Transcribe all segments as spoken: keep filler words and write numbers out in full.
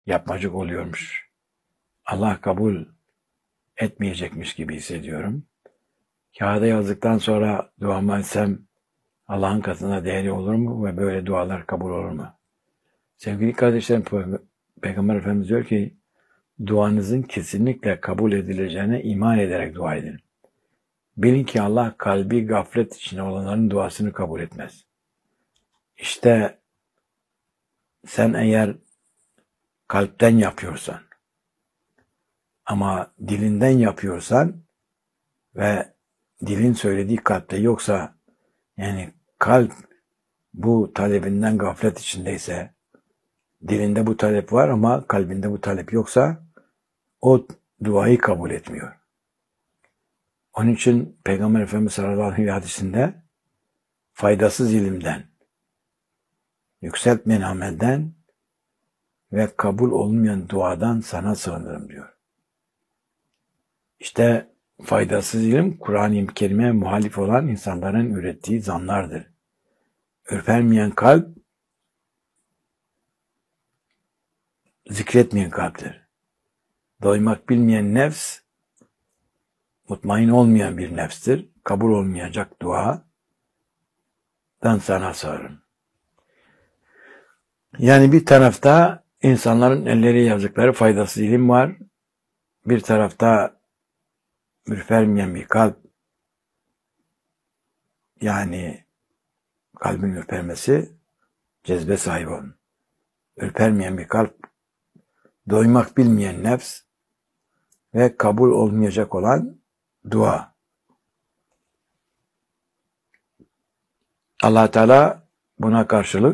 yapmacık oluyormuş. Allah kabul etmeyecekmiş gibi hissediyorum. Kağıda yazdıktan sonra duamı etsem Allah'ın katında değeri olur mu ve böyle dualar kabul olur mu? Sevgili kardeşlerim, Peygamber Efendimiz diyor ki duanızın kesinlikle kabul edileceğine iman ederek dua edin. Bilin ki Allah kalbi gaflet içinde olanların duasını kabul etmez. İşte sen eğer kalpten yapıyorsan ama dilinden yapıyorsan ve dilin söylediği kalpte yoksa, yani kalp bu talebinden gaflet içindeyse, dilinde bu talep var ama kalbinde bu talep yoksa o duayı kabul etmiyor. Onun için Peygamber Efendimiz sallallahu aleyhi ve sellem hadisinde faydasız ilimden, yükseltmeyen amelden ve kabul olmayan duadan sana sığınırım diyor. İşte faydasız ilim, Kur'an-ı Kerim'e muhalif olan insanların ürettiği zanlardır. Ürpermeyen kalp, zikretmeyen kalptir. Doymak bilmeyen nefs, mutmain olmayan bir nefstir. Kabul olmayacak duadan sana sığınırım. Yani bir tarafta insanların elleri yazdıkları faydasız ilim var. Bir tarafta ürpermeyen bir kalp, yani kalbin ürpermesi cezbe sahibi olun. Ürpermeyen bir kalp, doymak bilmeyen nefs ve kabul olmayacak olan dua. Allah Teala buna karşılık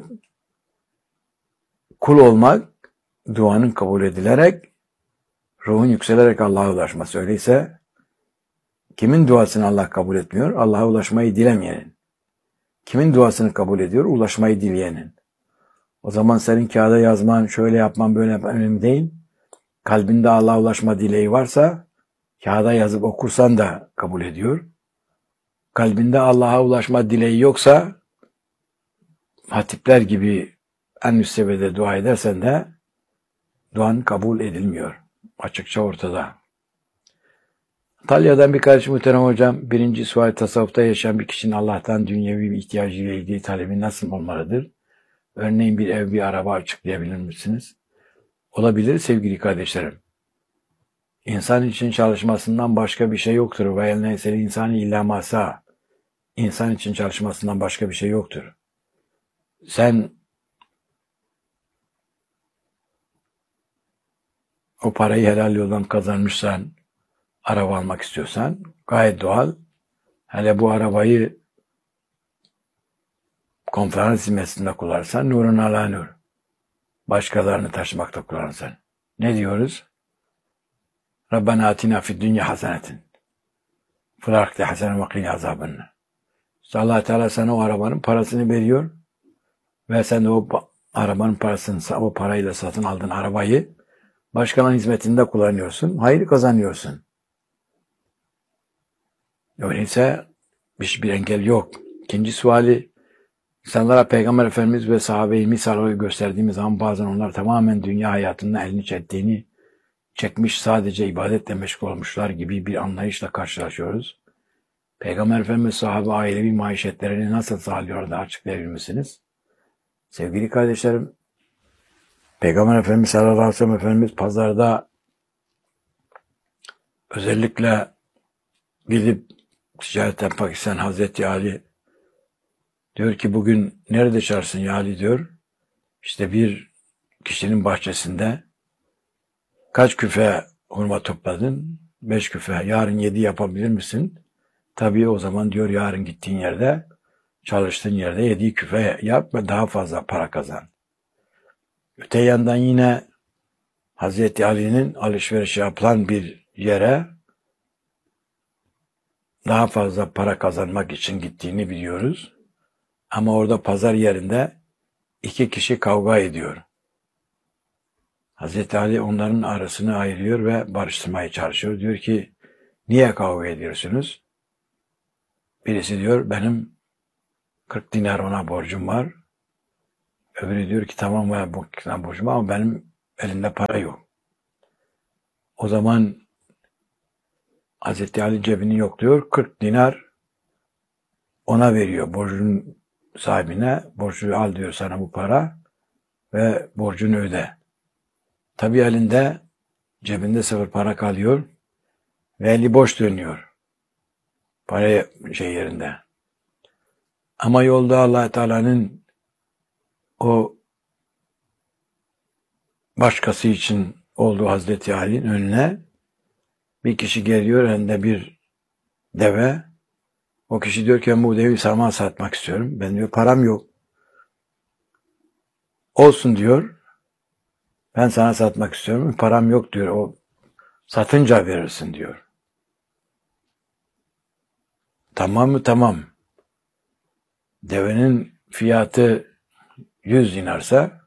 kul olmak, duanın kabul edilerek, ruhun yükselerek Allah'a ulaşması. Öyleyse kimin duasını Allah kabul etmiyor? Allah'a ulaşmayı dilemeyenin. Kimin duasını kabul ediyor? Ulaşmayı dileyenin. O zaman senin kağıda yazman, şöyle yapman, böyle yapman önemli değil. Kalbinde Allah'a ulaşma dileği varsa, kağıda yazıp okursan da kabul ediyor. Kalbinde Allah'a ulaşma dileği yoksa, hatipler gibi en üst seviyede dua edersen de duan kabul edilmiyor. Açıkça ortada. Antalya'dan bir kardeşim, muhterem hocam, birinci sual, tasavvufta yaşayan bir kişinin Allah'tan dünyevi bir ihtiyacıyla ilgili talebi nasıl olmalıdır? Örneğin bir ev, bir araba açıklayabilir misiniz? Olabilir sevgili kardeşlerim. İnsan için çalışmasından başka bir şey yoktur. Ve neyse insani illa masa. İnsan için çalışmasından başka bir şey yoktur. Sen o parayı helal yoldan kazanmışsan, araba almak istiyorsan gayet doğal. Hele bu arabayı konferans hizmetinde kullanırsan nurun ala nur. Başkalarını taşımakta kullanırsan. Ne diyoruz? Rabbena atina fid dünya hasenetin. Fil ahireti hasenen ve qina azabın. İşte Allah Teala sana o arabanın parasını veriyor ve sen de o arabanın parasını, o parayla satın aldığın arabayı başkalarının hizmetinde kullanıyorsun. Hayır kazanıyorsun. Öyleyse hiçbir engel yok. İkinci suali, insanlara Peygamber Efendimiz ve sahabeyi misal gösterdiğimiz zaman bazen onlar tamamen dünya hayatında elini çektiğini, çekmiş sadece ibadetle meşgul olmuşlar gibi bir anlayışla karşılaşıyoruz. Peygamber Efendimiz sahabe ailevi maişetlerini nasıl sağlıyor da açıklayabilir misiniz? Sevgili kardeşlerim, Peygamber Efendimiz sallallahu aleyhi ve sellem Efendimiz pazarda özellikle gidip ticaret yapmak isteyen Hazreti Ali diyor ki bugün nerede çarşısın ya Ali diyor. İşte bir kişinin bahçesinde kaç küfe hurma topladın? Beş küfe. Yarın yedi yapabilir misin? Tabii o zaman diyor yarın gittiğin yerde, çalıştığın yerde yedi küfe yap ve daha fazla para kazan. Öte yandan yine Hazreti Ali'nin alışveriş yapılan bir yere daha fazla para kazanmak için gittiğini biliyoruz. Ama orada pazar yerinde iki kişi kavga ediyor. Hazreti Ali onların arasını ayırıyor ve barıştırmaya çalışıyor. Diyor ki niye kavga ediyorsunuz? Birisi diyor benim kırk dinar ona borcum var. Öbürü diyor ki tamam ben bu borcum ama benim elinde para yok. O zaman Hazreti Ali cebini yokluyor, kırk dinar ona veriyor, borcun sahibine. Borcu al diyor, sana bu para ve borcunu öde. Tabii elinde, cebinde sıfır para kalıyor ve eli boş dönüyor. Para şey yerinde. Ama yolda Allah Teala'nın o başkası için olduğu Hazreti Ali'nin önüne bir kişi geliyor, elinde bir deve. O kişi diyor ki, ben bu deveyi sana satmak istiyorum. Ben diyor, param yok. Olsun diyor. Ben sana satmak istiyorum. Param yok diyor. O satınca verirsin diyor. Tamam mı? Tamam. Devenin fiyatı yüz dinarsa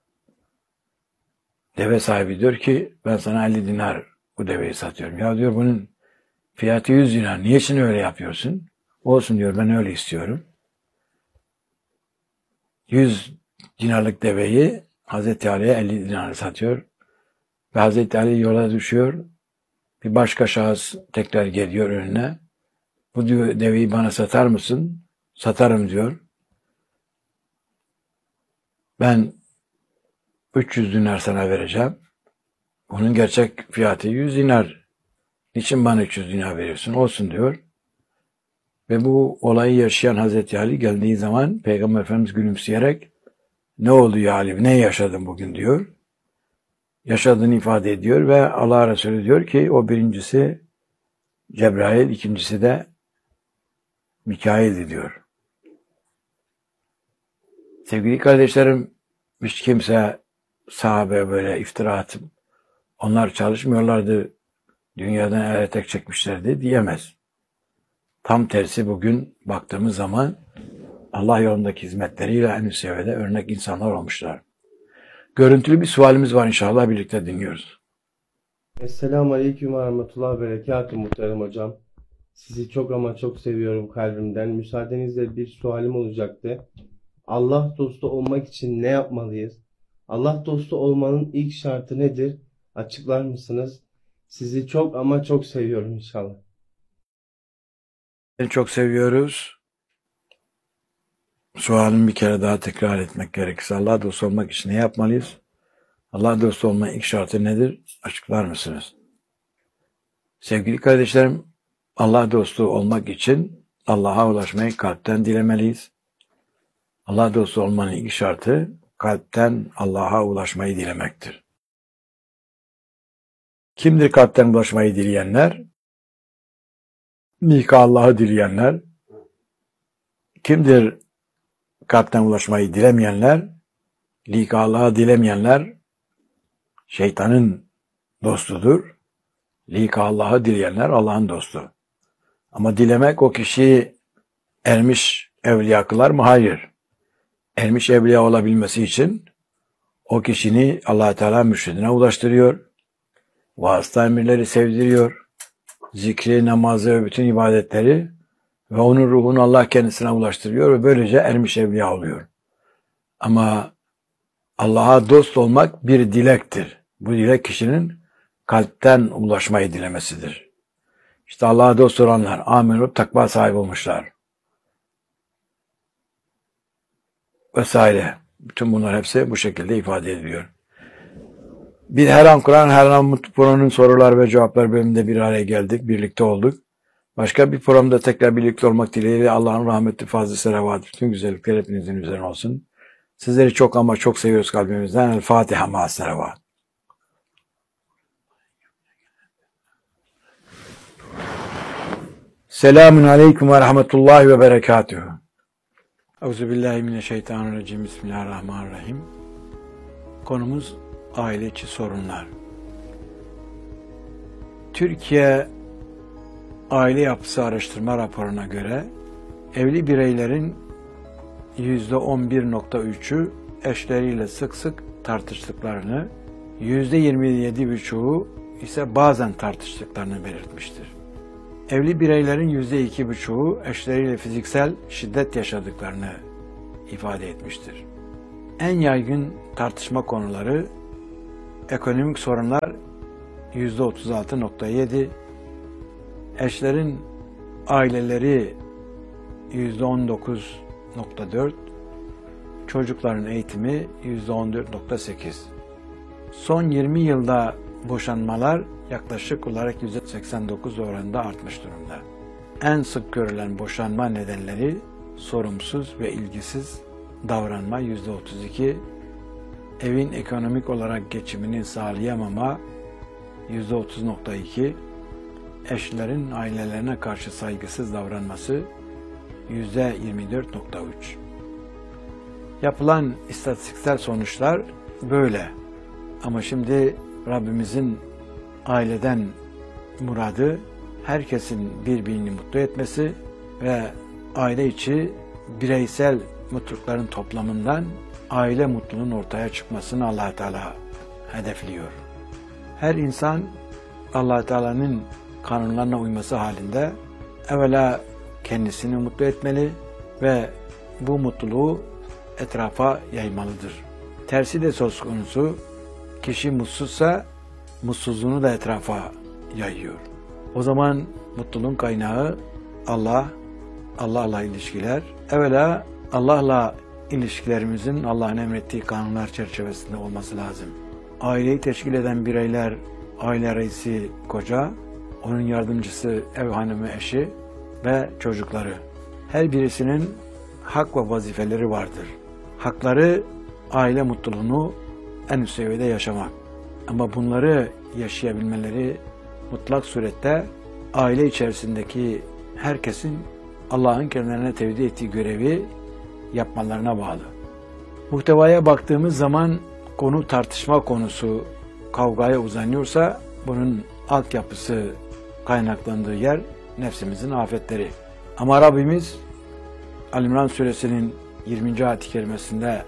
deve sahibi diyor ki, ben sana elli dinar bu deveyi satıyorum. Ya diyor, bunun fiyatı yüz dinar. Niçin öyle yapıyorsun? Olsun diyor, ben öyle istiyorum. yüz dinarlık deveyi Hazreti Ali'ye elli dinar satıyor. Ve Hazreti Ali yola düşüyor. Bir başka şahıs tekrar geliyor önüne. Bu diyor, deveyi bana satar mısın? Satarım diyor. Ben üç yüz dinar sana vereceğim. Bunun gerçek fiyatı yüz dinar. Niçin bana üç yüz dinar veriyorsun? Olsun diyor. Ve bu olayı yaşayan Hazreti Ali geldiği zaman Peygamber Efendimiz gülümseyerek, ne oldu ya Ali, ne yaşadın bugün diyor. Yaşadığını ifade ediyor ve Allah Resulü diyor ki, o birincisi Cebrail, ikincisi de Mikail'di diyor. Sevgili kardeşlerim, hiç kimse sahabe böyle iftira atıp onlar çalışmıyorlardı, dünyadan el etek çekmişlerdi diyemez. Tam tersi, bugün baktığımız zaman Allah yolundaki hizmetleriyle en üst seviyede örnek insanlar olmuşlar. Görüntülü bir sualimiz var, inşallah birlikte dinliyoruz. Esselamu Aleyküm ve Rahmetullah ve Berekatuhu muhterem hocam. Sizi çok ama çok seviyorum kalbimden. Müsaadenizle bir sualim olacaktı. Allah dostu olmak için ne yapmalıyız? Allah dostu olmanın ilk şartı nedir? Açıklar mısınız? Sizi çok ama çok seviyorum inşallah. Seni çok seviyoruz. Sualimi bir kere daha tekrar etmek gerekirse, Allah dostu olmak için ne yapmalıyız? Allah dostu olmanın ilk şartı nedir? Açıklar mısınız? Sevgili kardeşlerim, Allah dostu olmak için Allah'a ulaşmayı kalpten dilemeliyiz. Allah dostu olmanın ilk şartı kalpten Allah'a ulaşmayı dilemektir. Kimdir kalpten ulaşmayı dileyenler? Nika Allah'ı dileyenler. Kimdir kalpten ulaşmayı dilemeyenler? Nika Allah'ı dilemeyenler şeytanın dostudur. Lik Allah'ı dileyenler Allah'ın dostu. Ama dilemek o kişiyi ermiş evliya kılar mı? Hayır. Ermiş evliya olabilmesi için o kişini Allah Teala mürşidine ulaştırıyor. Vasıta emirleri sevdiriyor. Zikri, namazı ve bütün ibadetleri ve onun ruhunu Allah kendisine ulaştırıyor ve böylece ermiş evliya oluyor. Ama Allah'a dost olmak bir dilektir. Bu dilek kişinin kalpten ulaşmayı dilemesidir. İşte Allah'a dost olanlar, amin olup takva sahibi olmuşlar. Vesaire. Bütün bunlar hepsi bu şekilde ifade ediliyor. Bir her an Kur'an, her an Mutlu Programı'nın sorular ve cevaplar bölümünde bir araya geldik, birlikte olduk. Başka bir programda tekrar birlikte olmak dileğiyle Allah'ın rahmeti, fazlı selavatı, bütün güzellikler hepinizin üzerine olsun. Sizleri çok ama çok seviyoruz kalbimizden. El Fatiha ma'as selavat. Selamun aleyküm ve rahmetullahi ve berekatuhu. Euzubillahimineşşeytanirracim. Bismillahirrahmanirrahim. Konumuz aile içi sorunlar. Türkiye Aile Yapısı Araştırma raporuna göre evli bireylerin yüzde on bir nokta üçü eşleriyle sık sık tartıştıklarını, yüzde yirmi yedi buçuğu ise bazen tartıştıklarını belirtmiştir. Evli bireylerin yüzde iki buçuğu eşleriyle fiziksel şiddet yaşadıklarını ifade etmiştir. En yaygın tartışma konuları Ekonomik sorunlar yüzde otuz altı nokta yedi, eşlerin aileleri yüzde on dokuz nokta dört, çocukların eğitimi yüzde on dört nokta sekiz. Son yirmi yılda boşanmalar yaklaşık olarak yüzde seksen dokuz oranında artmış durumda. En sık görülen boşanma nedenleri sorumsuz ve ilgisiz davranma yüzde otuz iki, evin ekonomik olarak geçimini sağlayamama yüzde otuz nokta iki, eşlerin ailelerine karşı saygısız davranması yüzde yirmi dört nokta üç. Yapılan istatistiksel sonuçlar böyle. Ama şimdi Rabbimizin aileden muradı herkesin birbirini mutlu etmesi ve aile içi bireysel mutlulukların toplamından aile mutluluğunun ortaya çıkmasını Allah Teala hedefliyor. Her insan Allah Teala'nın kanunlarına uyması halinde evvela kendisini mutlu etmeli ve bu mutluluğu etrafa yaymalıdır. Tersi de söz konusu, kişi mutsuzsa mutsuzluğunu da etrafa yayıyor. O zaman mutluluğun kaynağı Allah, Allah'la ilişkiler. Evvela Allah'la ilişkilerimizin Allah'ın emrettiği kanunlar çerçevesinde olması lazım. Aileyi teşkil eden bireyler, aile reisi koca, onun yardımcısı ev hanımı eşi ve çocukları. Her birisinin hak ve vazifeleri vardır. Hakları aile mutluluğunu en üst seviyede yaşamak. Ama bunları yaşayabilmeleri mutlak surette aile içerisindeki herkesin Allah'ın kendilerine tevdi ettiği görevi yapmalarına bağlı. Muhtevaya baktığımız zaman konu tartışma konusu kavgaya uzanıyorsa bunun altyapısı kaynaklandığı yer nefsimizin afetleri. Ama Rabbimiz Ali-İmran suresinin yirminci ayet-i kerimesinde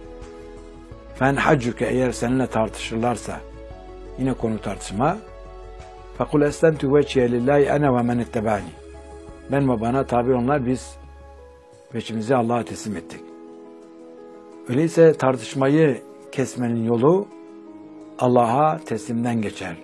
"Fenhaccuke" eğer seninle tartışırlarsa, yine konu tartışma, فَقُلْ اَسْلَمْتُ وَجْهِيَ لِلّٰهِ اَنَا وَمَنِ اتَّبَعَنِي ben ve bana tabi onlar biz veçimizi Allah'a teslim ettik. Öyleyse tartışmayı kesmenin yolu Allah'a teslimden geçer.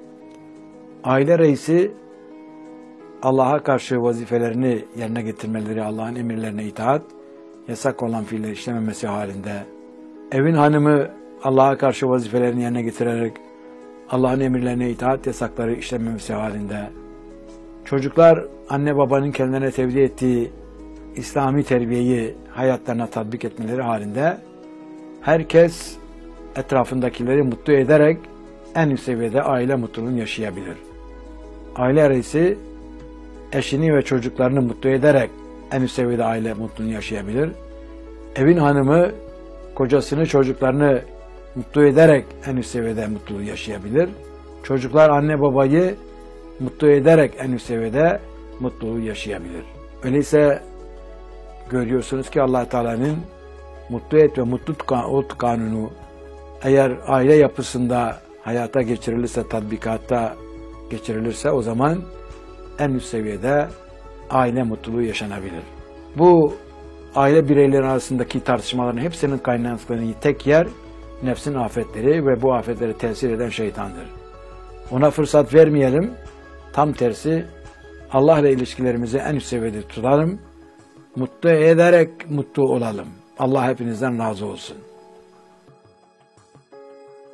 Aile reisi Allah'a karşı vazifelerini yerine getirmeleri, Allah'ın emirlerine itaat, yasak olan fiilleri işlememesi halinde, evin hanımı Allah'a karşı vazifelerini yerine getirerek Allah'ın emirlerine itaat, yasakları işlememesi halinde, çocuklar anne babanın kendilerine tevdi ettiği İslami terbiyeyi hayatlarına tatbik etmeleri halinde herkes etrafındakileri mutlu ederek en üst seviyede aile mutluluğunu yaşayabilir. Aile reisi eşini ve çocuklarını mutlu ederek en üst seviyede aile mutluluğunu yaşayabilir. Evin hanımı kocasını, çocuklarını mutlu ederek en üst seviyede mutluluğu yaşayabilir. Çocuklar anne babayı mutlu ederek en üst seviyede mutluluğu yaşayabilir. Öyleyse görüyorsunuz ki Allah Teala'nın mutlu et ve mutlu ol kanunu eğer aile yapısında hayata geçirilirse, tatbikatta geçirilirse o zaman en üst seviyede aile mutluluğu yaşanabilir. Bu aile bireyleri arasındaki tartışmaların hepsinin kaynaklandığı tek yer nefsin afetleri ve bu afetleri tesir eden şeytandır. Ona fırsat vermeyelim. Tam tersi Allah ile ilişkilerimizi en üst seviyede tutalım. Mutlu ederek mutlu olalım. Allah hepinizden razı olsun.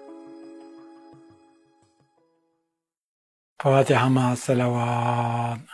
Fatiha ma salavat.